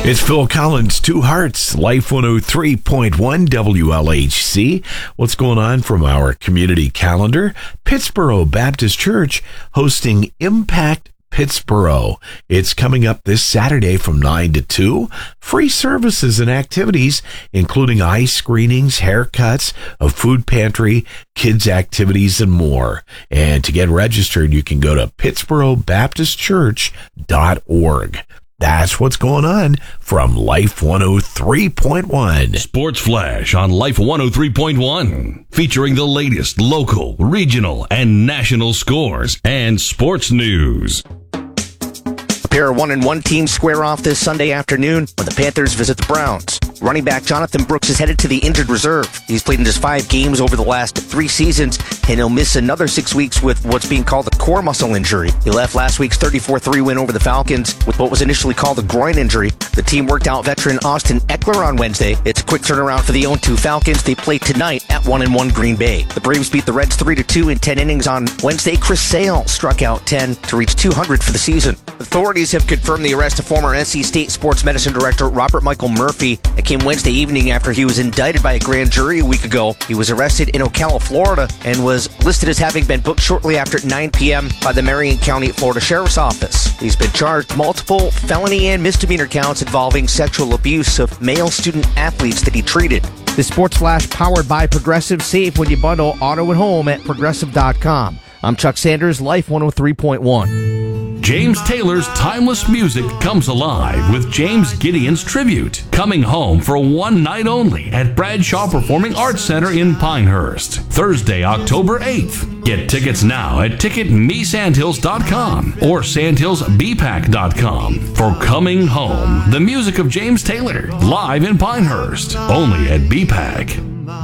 It's Phil Collins, Two Hearts, Life 103.1 WLHC. What's going on from our community calendar? Pittsboro Baptist Church hosting Impact Pittsboro. It's coming up this Saturday from 9 to 2. Free services and activities, including eye screenings, haircuts, a food pantry, kids activities, and more. And to get registered, you can go to pittsburghbaptistchurch.org. That's what's going on from Life 103.1. Sports Flash on Life 103.1, featuring the latest local, regional, and national scores and sports news. A pair of 1-1 teams square off this Sunday afternoon when the Panthers visit the Browns. Running back Jonathan Brooks is headed to the injured reserve. He's played in just 5 games over the last 3 seasons, and he'll miss another 6 weeks with what's being called a core muscle injury. He left last week's 34-3 win over the Falcons with what was initially called a groin injury. The team worked out veteran Austin Eckler on Wednesday. It's a quick turnaround for the 0-2 Falcons. They play tonight at 1-1 Green Bay. The Braves beat the Reds 3-2 in 10 innings on Wednesday. Chris Sale struck out 10 to reach 200 for the season. Authorities have confirmed the arrest of former NC State sports medicine director Robert Michael Murphy. It came Wednesday evening after he was indicted by a grand jury a week ago. He was arrested in Ocala, Florida, and was listed as having been booked shortly after 9 p.m. by the Marion County, Florida Sheriff's Office. He's been charged multiple felony and misdemeanor counts involving sexual abuse of male student athletes that he treated. The Sports Flash powered by Progressive. Save when you bundle auto and home at Progressive.com. I'm Chuck Sanders, Life 103.1. James Taylor's timeless music comes alive with James Gideon's tribute, coming home for one night only at Bradshaw Performing Arts Center in Pinehurst, Thursday, October 8th. Get tickets now at ticketmesandhills.com or sandhillsbpack.com for Coming Home, the music of James Taylor, live in Pinehurst, only at BPAC.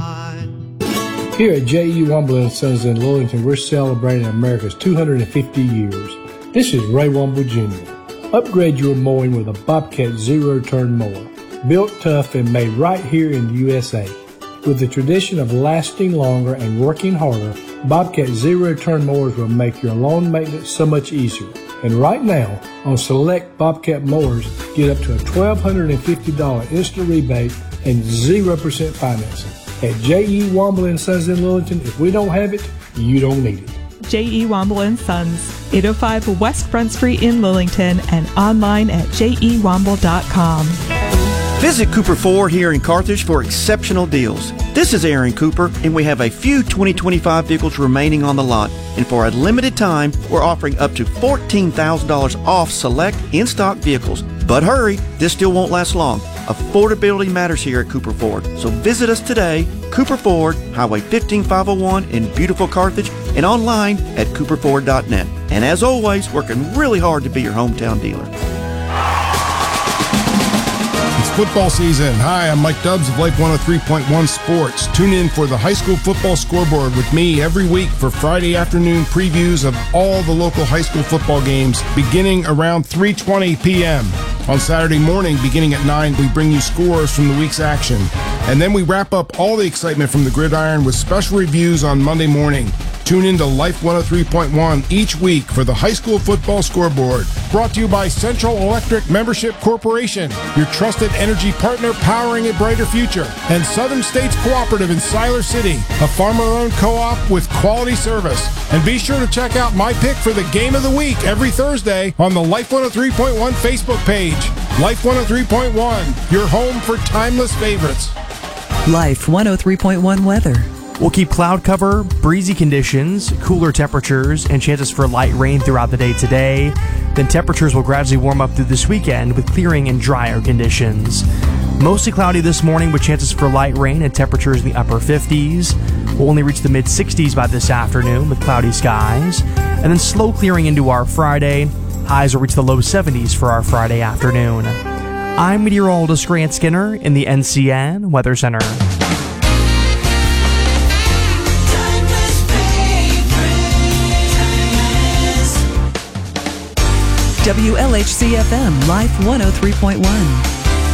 Here at J.E. Womble & Sons in Lillington, we're celebrating America's 250 years. This is Ray Womble Jr. Upgrade your mowing with a Bobcat zero-turn mower, built tough and made right here in the USA. With the tradition of lasting longer and working harder, Bobcat zero-turn mowers will make your lawn maintenance so much easier. And right now, on select Bobcat mowers, get up to a $1,250 instant rebate and 0% financing. At J.E. Womble & Sons in Lillington, if we don't have it, you don't need it. J.E. Womble & Sons, 805 West Front Street in Lillington, and online at jewomble.com. Visit Cooper Ford here in Carthage for exceptional deals. This is Aaron Cooper, and we have a few 2025 vehicles remaining on the lot. And for a limited time, we're offering up to $14,000 off select in-stock vehicles. But hurry, this still won't last long. Affordability matters here at Cooper Ford. So visit us today, Cooper Ford, Highway 15501 in beautiful Carthage, and online at cooperford.net. And as always, working really hard to be your hometown dealer. It's football season. Hi, I'm Mike Dubbs of Life 103.1 Sports. Tune in for the high school football scoreboard with me every week for Friday afternoon previews of all the local high school football games beginning around 3:20 p.m. On Saturday morning, beginning at 9, we bring you scores from the week's action. And then we wrap up all the excitement from the gridiron with special reviews on Monday morning. Tune in to Life 103.1 each week for the high school football scoreboard. Brought to you by Central Electric Membership Corporation, your trusted energy partner powering a brighter future. And Southern States Cooperative in Siler City, a farmer-owned co-op with quality service. And be sure to check out my pick for the game of the week every Thursday on the Life 103.1 Facebook page. Life 103.1, your home for timeless favorites. Life 103.1 weather. We'll keep cloud cover, breezy conditions, cooler temperatures, and chances for light rain throughout the day today. Then temperatures will gradually warm up through this weekend with clearing and drier conditions. Mostly cloudy this morning with chances for light rain and temperatures in the upper 50s. We'll only reach the mid-60s by this afternoon with cloudy skies. And then slow clearing into our Friday. Highs will reach the low 70s for our Friday afternoon. I'm meteorologist Grant Skinner in the NCN Weather Center. WLHC-FM, Life 103.1.